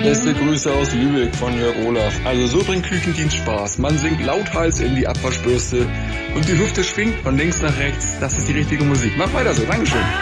Beste Grüße aus Lübeck von Jörg Olaf. Also so bringt Küchendienst Spaß. Man singt lauthals in die Abwaschbürste und die Hüfte schwingt von links nach rechts. Das ist die richtige Musik. Mach weiter so. Dankeschön.